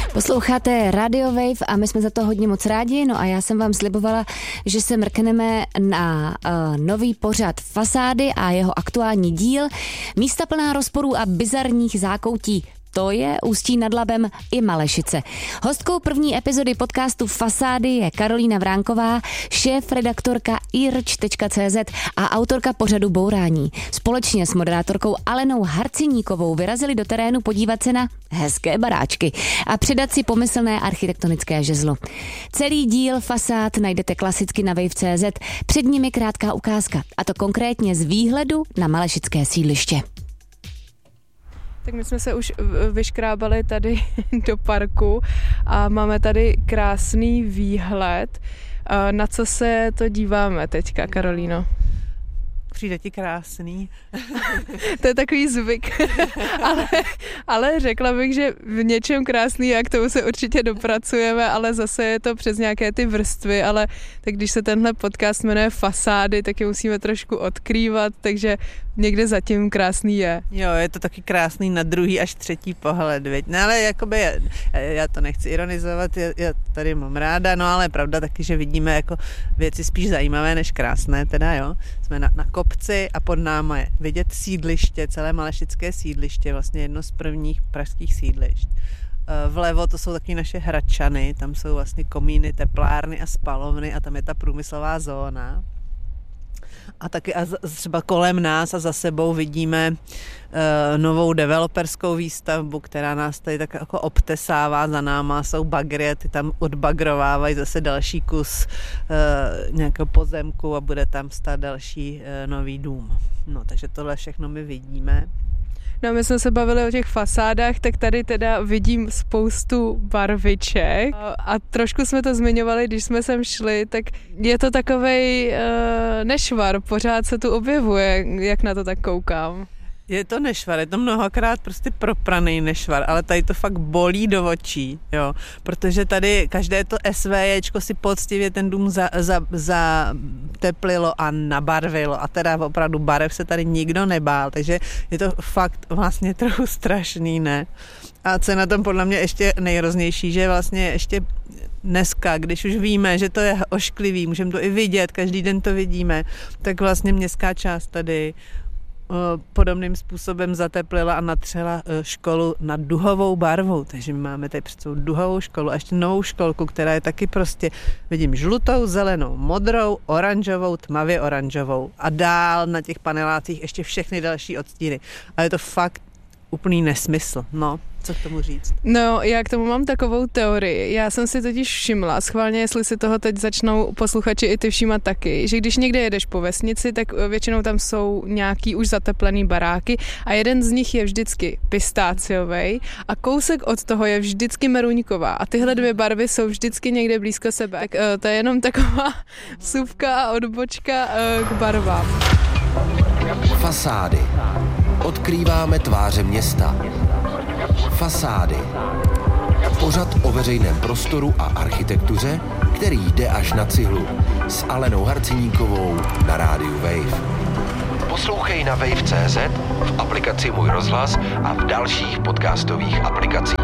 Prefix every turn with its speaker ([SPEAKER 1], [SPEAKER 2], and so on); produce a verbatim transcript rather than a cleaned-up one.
[SPEAKER 1] Posloucháte Radio Wave a my jsme za to hodně moc rádi, no a já jsem vám slibovala, že se mrkneme na uh, nový pořad Fasády a jeho aktuální díl. Místa plná rozporů a bizarních zákoutí. To je Ústí nad Labem i Malešice. Hostkou první epizody podcastu Fasády je Karolína Vránková, šéf-redaktorka i r č tečka cé zet a autorka pořadu Bourání. Společně s moderátorkou Alenou Harciníkovou vyrazili do terénu podívat se na hezké baráčky a přidat si pomyslné architektonické žezlo. Celý díl Fasád najdete klasicky na wave tečka cé zet, před nimi krátká ukázka, a to konkrétně z výhledu na malešické sídliště.
[SPEAKER 2] Tak my jsme se už vyškrábali tady do parku a máme tady krásný výhled. Na co se to díváme teďka, Karolíno?
[SPEAKER 3] Přijde ti krásný.
[SPEAKER 2] To je takový zvyk. ale, ale řekla bych, že v něčem krásný a k tomu se určitě dopracujeme, ale zase je to přes nějaké ty vrstvy, ale tak když se tenhle podcast jmenuje Fasády, tak je musíme trošku odkrývat, takže někde zatím krásný je.
[SPEAKER 3] Jo, je to taky krásný na druhý až třetí pohled, viď? No ale jakoby, já, já to nechci ironizovat, já, já tady mám ráda, no ale je pravda taky, že vidíme jako věci spíš zajímavé než krásné, teda jo. Jsme na, na kopci a pod náma je vidět sídliště, celé malešické sídliště, vlastně jedno z prvních pražských sídlišť. Vlevo to jsou taky naše Hradčany, tam jsou vlastně komíny, teplárny a spalovny a tam je ta průmyslová zóna. A taky a třeba kolem nás a za sebou vidíme uh, novou developerskou výstavbu, která nás tady tak jako obtesává, za náma jsou bagry, ty tam odbagrovávají zase další kus uh, nějakého pozemku a bude tam stát další uh, nový dům. No, takže tohle všechno my vidíme.
[SPEAKER 2] No, my jsme se bavili o těch fasádách, tak tady teda vidím spoustu barviček a trošku jsme to zmiňovali, když jsme sem šli, tak je to takovej uh, nešvar, pořád se tu objevuje, jak na to tak koukám.
[SPEAKER 3] Je to nešvar, je to mnohokrát prostě propraný nešvar, ale tady to fakt bolí do očí, jo, protože tady každé to SVJčko si poctivě ten dům za, za, zateplilo a nabarvilo a teda opravdu barev se tady nikdo nebál, takže je to fakt vlastně trochu strašný, ne? A co je na tom podle mě ještě nejhroznější, že vlastně ještě dneska, když už víme, že to je ošklivý, můžeme to i vidět, každý den to vidíme, tak vlastně městská část tady podobným způsobem zateplila a natřela školu na duhovou barvou. Takže my máme tady před duhovou školu a ještě novou školku, která je taky prostě, vidím, žlutou, zelenou, modrou, oranžovou, tmavě oranžovou a dál na těch panelácích ještě všechny další odstíny. A je to fakt úplný nesmysl. No, co k tomu říct?
[SPEAKER 2] No, já k tomu mám takovou teorii. Já jsem si totiž všimla, schválně, jestli si toho teď začnou posluchači i ty všímat taky, že když někde jedeš po vesnici, tak většinou tam jsou nějaký už zateplený baráky a jeden z nich je vždycky pistáciovej a kousek od toho je vždycky meruňková a tyhle dvě barvy jsou vždycky někde blízko sebe. Tak to je jenom taková vsuvka a odbočka k barvám.
[SPEAKER 4] Fasády. Odkrýváme tváře města. Fasády. Pořad o veřejném prostoru a architektuře, který jde až na cihlu. S Alenou Harciníkovou na rádiu Wave. Poslouchej na wave tečka cé zet, v aplikaci Můj rozhlas a v dalších podcastových aplikacích.